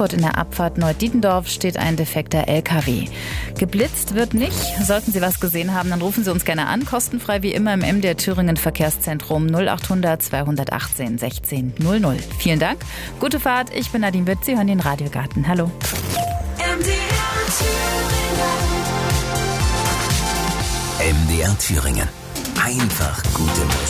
Frankfurt in der Abfahrt Neudietendorf steht ein defekter LKW. Geblitzt wird nicht. Sollten Sie was gesehen haben, dann rufen Sie uns gerne an. Kostenfrei wie immer im MDR Thüringen Verkehrszentrum 0800 218 16 00. Vielen Dank. Gute Fahrt. Ich bin Nadine Witt. Sie hören den Radiogarten. Hallo. MDR Thüringen. Einfach gute Musik.